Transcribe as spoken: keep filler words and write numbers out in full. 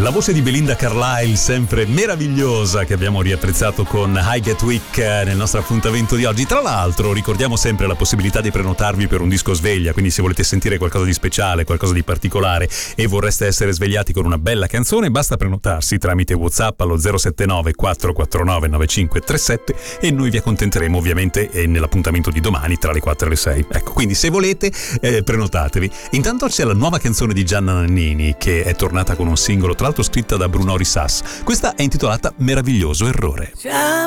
La voce di Belinda Carlisle, sempre meravigliosa, che abbiamo riapprezzato con I Get Weak nel nostro appuntamento di oggi. Tra l'altro ricordiamo sempre la possibilità di prenotarvi per un disco sveglia, quindi se volete sentire qualcosa di speciale, qualcosa di particolare e vorreste essere svegliati con una bella canzone, basta prenotarsi tramite WhatsApp allo zero sette nove quattro quattro nove nove cinque tre sette e noi vi accontenteremo ovviamente nell'appuntamento di domani tra le quattro e le sei. Ecco, quindi se volete eh, prenotatevi. Intanto c'è la nuova canzone di Gianna Nannini che è tornata con un singolo, tra l'altro scritta da Bruno Risas. Questa è intitolata Meraviglioso errore.